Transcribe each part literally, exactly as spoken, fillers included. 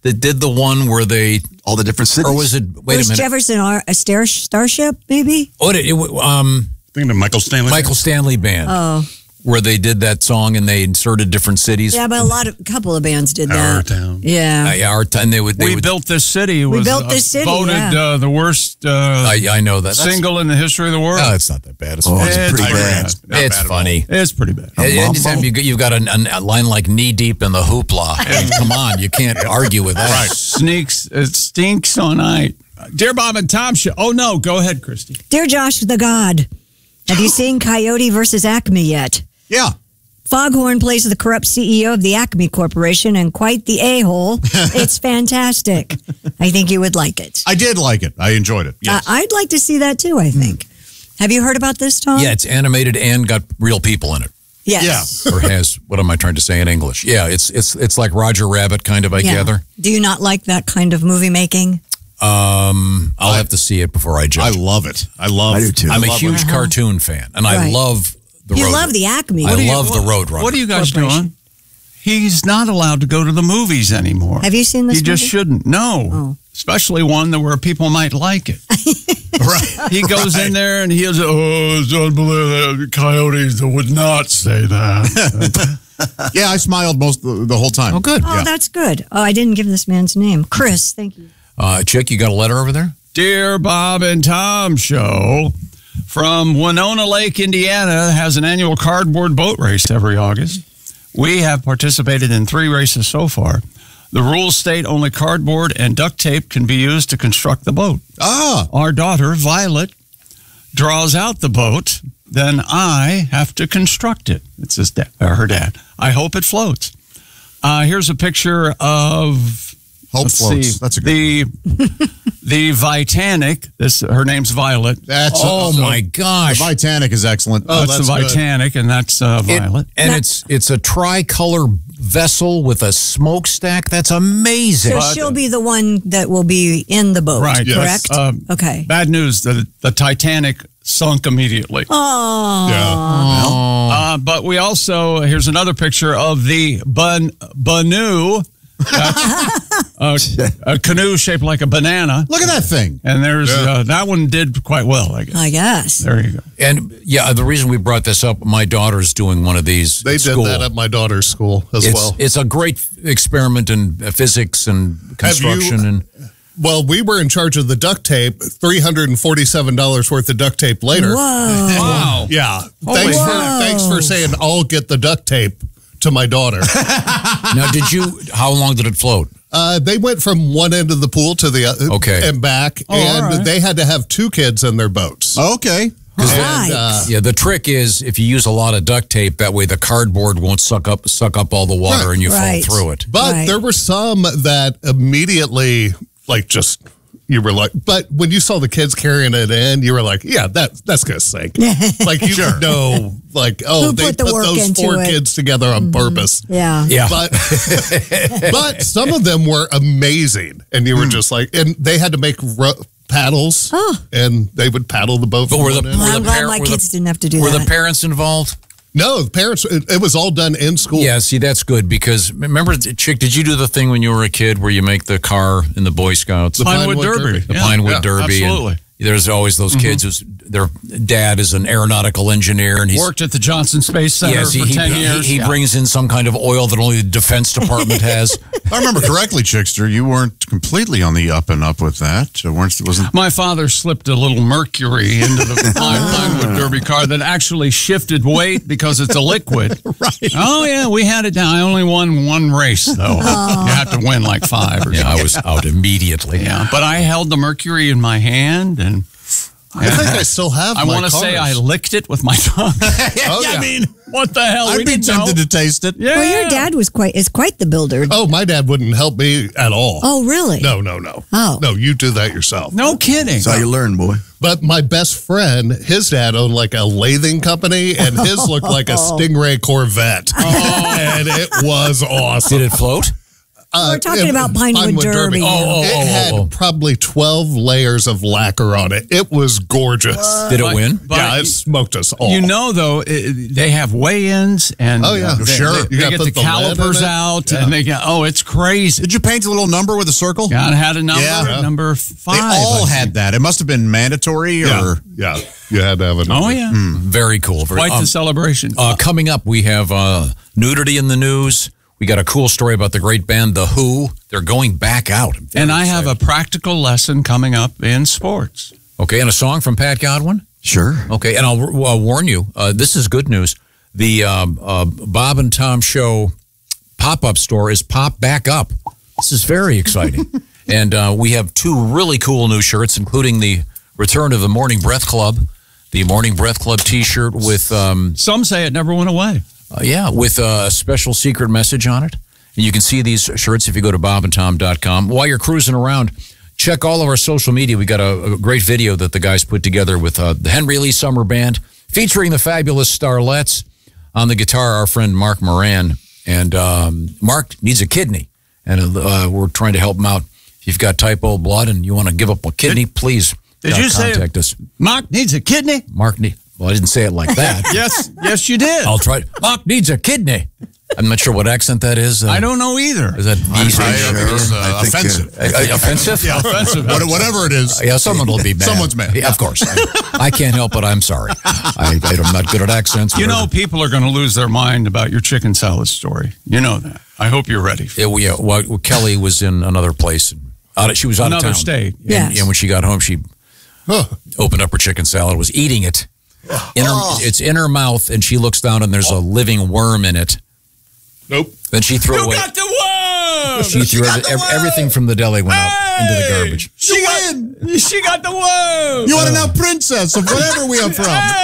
that did the one where they all the different cities? Or was it? Wait was a minute. Jefferson Ar- a star- Starship? Maybe. Oh, it, it um. Thinking of Michael Stanley. Michael Stanley Band. Oh. Where they did that song and they inserted different cities. Yeah, but a lot of a couple of bands did that. Our Town. Yeah. Uh, yeah, our town. They would. They we would, built this city. We was, built this uh, city, Voted yeah. uh, the worst. Uh, I, I know that single That's, in the history of the world. No, it's not that bad. It's, Oh, funny. it's pretty bad. It's, Not it's bad at funny. It's pretty bad. Anytime you, you've got a, a line like knee deep in the hoopla, and come on, you can't argue with that. Right. Sneaks. It stinks on night. Dear Bob and Tom show. Oh no, go ahead, Christy. Dear Josh the God, have you seen Coyote versus Acme yet? Yeah. Foghorn plays the corrupt C E O of the Acme Corporation and quite the a-hole. It's fantastic. I think you would like it. I did like it. I enjoyed it. Yes. Uh, I'd like to see that too, I think. Mm. Have you heard about this, Tom? Yeah, it's animated and got real people in it. Yes. Yeah. Or has, what am I trying to say in English? Yeah, it's it's it's like Roger Rabbit kind of, I Yeah. gather. Do you not like that kind of movie making? Um, I'll I- have to see it before I judge. I love it. I love I do too. I'm a love huge Uh-huh. cartoon fan, and I Right. love the You Road love the Acme. I What do you- love the Road Runner. What are you guys Corporation. doing? He's not allowed to go to the movies anymore. Have you seen this He just movie? shouldn't. No. Oh. Especially one that where people might like it. Right. He goes in there and he'll say, oh, it's unbelievable. Coyotes would not say that. Yeah, I smiled most the, the whole time. Oh, good. Oh, Yeah. that's good. Oh, I didn't give this man's name. Chris, thank you. Uh, Chick, you got a letter over there? Dear Bob and Tom show from Winona Lake, Indiana, has an annual cardboard boat race every August. We have participated in three races so far. The rules state only cardboard and duct tape can be used to construct the boat. Ah. Our daughter, Violet, draws out the boat. Then I have to construct it. It's his dad, or her dad. I hope it floats. Uh, here's a picture of Hope let's floats. see, That's a good the the Vitanic. This her name's Violet. That's Oh, so- my The gosh. Titanic is excellent. Oh, that's, that's the good. Vitanic, and that's uh, It- Violet. and it's it's a tricolor vessel with a smokestack. That's amazing. So But- she'll be the one that will be in the boat, Right, yes. correct? Um, Okay. Bad news: the the Titanic sunk immediately. Oh. Yeah. Uh, but we also, here's another picture of the ban, Banu, that's, uh, a canoe shaped like a banana. Look at that thing. And there's Yeah. uh, that one did quite well, I guess. I guess. There you go. And yeah, the reason we brought this up, my daughter's doing one of these. They at did school. that at my daughter's school as it's, well. It's a great experiment in uh, physics and construction. and Well, we were in charge of the duct tape. three hundred forty-seven dollars worth of duct tape later. Whoa. Wow. Yeah. Thanks for, Whoa. thanks for saying I'll get the duct tape to my daughter. Now, did you? How long did it float? Uh, they went from one end of the pool to the other Okay. and back, Oh, and all right. they had to have two kids in their boats. Okay. Right. uh, Yeah, the trick is if you use a lot of duct tape, that way the cardboard won't suck up suck up all the water Right. and you Right. fall through it. But Right. there were some that immediately, like, just you were like, but when you saw the kids carrying it in, you were like, yeah, that that's gonna sink. Like you could know, like, oh, Who they put the put work those into four it? kids together on purpose. Yeah. Yeah. But but some of them were amazing, and you were just like, and they had to make ro- paddles, Oh. and they would paddle the boat. But from were the, one end. were I'm the glad par- my were the- kids didn't have to do Were that. the parents involved? No, the parents. It, it was all done in school. Yeah, see, that's good because remember, Chick, did you do the thing when you were a kid where you make the car in the Boy Scouts? The Pinewood, Pinewood Derby. Derby. the Yeah. Pinewood Yeah, Derby. and Absolutely. there's always those kids whose their dad is an aeronautical engineer and he's Worked at the Johnson Space Center yes, he, for he, ten he- years. he Yeah. brings in some kind of oil that only the Defense Department has. If I remember correctly, Chickster, you weren't completely on the up and up with that. Uh, weren't wasn't My father slipped a little mercury into the Pine- Pinewood Derby car that actually shifted weight because it's a liquid. right? Oh, yeah, we had it down. I only won one race, though. You have to win like five or Yeah, something. I was out immediately. Yeah, but I held the mercury in my hand, and I think I still have. I my want to say I cars. licked it with my tongue. Oh, yeah. I mean, what the hell? I'd we be didn't tempted know. to taste it. Yeah. Well, your dad was quite is quite the builder. Oh, my dad wouldn't help me at all. Oh, really? No, no, no. Oh. No, you do that yourself. No kidding. That's how you learn, boy. But my best friend, his dad owned like a lathing company, and his looked like a Stingray Corvette. And it was awesome. Did it float? Uh, We're talking it- about Pinewood Derby. Oh, oh, it oh, had oh, oh. probably twelve layers of lacquer on it. It was gorgeous. Did it But- win? but yeah, it smoked us all. You know, though, it, they have weigh-ins, and Oh, yeah. they, Sure. they, You they gotta get put the the lead in calipers it. out, Yeah. and they get oh, it's crazy. Did you paint a little number with a circle? God had a number, Yeah. number five. They all I had think. that. It must have been mandatory or. yeah, yeah, you had to have it. Oh yeah, Very cool. Very, quite um, the celebration. Uh, coming up, we have uh, nudity in the news. We got a cool story about the great band The Who. They're going back out. I'm very and I have a excited. practical lesson coming up in sports. Okay, and a song from Pat Godwin? Sure. Okay, and I'll uh, warn you, uh, this is good news. The um, uh, Bob and Tom Show pop-up store is popped back up. This is very exciting. And uh, we have two really cool new shirts, including the return of the Morning Breath Club, the Morning Breath Club T-shirt with... Um, Some say it never went away. Uh, yeah, with a special secret message on it. And you can see these shirts if you go to bob and tom dot com. While you're cruising around, check all of our social media. We got a, a great video that the guys put together with uh, the Henry Lee Summer Band, featuring the fabulous Starlets. On the guitar, our friend Mark Moran. And um, Mark needs a kidney, and uh, we're trying to help him out. If you've got type O blood and you want to give up a kidney, please Did uh, you say contact us. Mark needs a kidney? Mark need. Well, I didn't say it like that. Yes, yes, you did. I'll try. Mark needs a kidney. I'm not sure what accent that is. Uh, I don't know either. Is that I'm easy? pretty sure it's, uh, I think, uh, offensive. Uh, offensive? Yeah, offensive. What- Whatever it is. Yeah, someone will be mad. Someone's mad. Yeah, of course. I, I can't help it. I'm sorry. I, I'm not good at accents. You know, whatever. people are going to lose their mind about your chicken salad story. You know that. I hope you're ready. For Yeah, well, yeah, well, well, Kelly was in another place. Out of, she was out Another of town. state. And, Yes. and when she got home, she opened up her chicken salad, was eating it. In her, It's in her mouth, and she looks down, and there's a living worm in it. Nope. Then she threw away. the worm! She threw every, ev- everything from the deli went out into the garbage. She got, she got the worm! You are now princess of whatever we are from.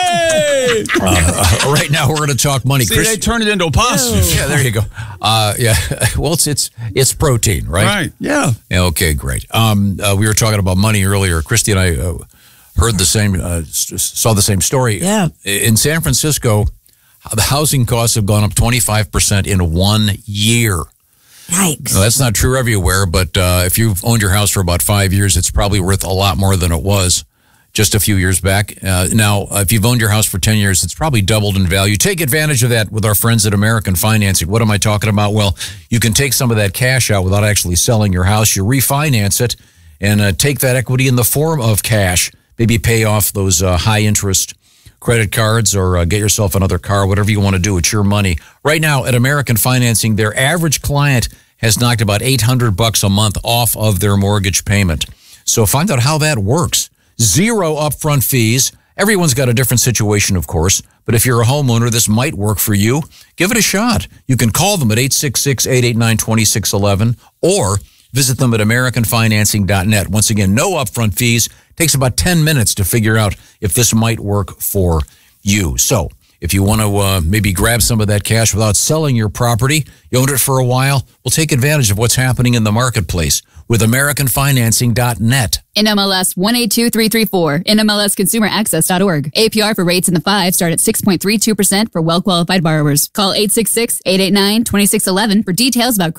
Hey! Uh, right now, we're going to talk money. See, Chris- they turned it into a pasta. yeah, there you go. Uh, yeah, well, it's it's it's protein, right? Right, yeah. Yeah, okay, great. Um, uh, we were talking about money earlier. Christy and I uh, heard the same, uh, s- saw the same story. Yeah. In San Francisco, the housing costs have gone up twenty-five percent in one year. Yikes. Now, that's not true everywhere, but uh, if you've owned your house for about five years, it's probably worth a lot more than it was just a few years back. Uh, now, if you've owned your house for ten years, it's probably doubled in value. Take advantage of that with our friends at American Financing. What am I talking about? Well, you can take some of that cash out without actually selling your house. You refinance it and uh, take that equity in the form of cash. Maybe pay off those uh, high interest credit cards or uh, get yourself another car, whatever you want to do. It's your money. Right now at American Financing, their average client has knocked about eight hundred bucks a month off of their mortgage payment. So find out how that works. Zero upfront fees. Everyone's got a different situation, of course, but if you're a homeowner, this might work for you. Give it a shot. You can call them at eight six six, eight eight nine, two six one one or visit them at american financing dot net. Once again, no upfront fees. Takes about ten minutes to figure out if this might work for you. So if you want to uh, maybe grab some of that cash without selling your property, you owned it for a while, well, take advantage of what's happening in the marketplace with american financing dot net. N M L S one eight two three three four, N M L S consumer access dot org. A P R for rates in the five start at six point three two percent for well-qualified borrowers. Call eight six six, eight eight nine, two six one one for details about